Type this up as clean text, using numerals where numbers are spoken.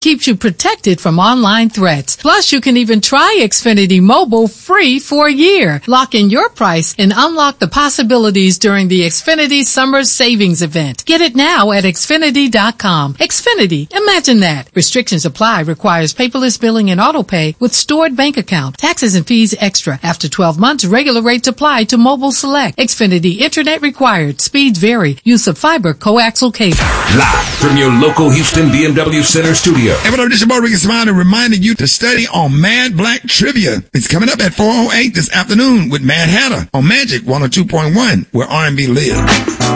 keeps you protected from online threats. Plus, you can even try Xfinity Mobile free for a year. Lock in your price and unlock the possibilities during the Xfinity Summer Savings Event. Get it now at Xfinity.com. Xfinity, imagine that. Restrictions apply. Requires paperless billing and auto pay with stored bank account. Taxes and fees extra. After 12 months, regular rates apply to Mobile Select. Xfinity Internet required. Speeds vary. Use of fiber coaxial cable. Live from your local Houston BMW Center studio. Hello, this is your boy Ricky Smiley reminding you to study on Mad Black Trivia. It's coming up at 4:08 this afternoon with Mad Hatter on Magic 102.1, where R&B lives.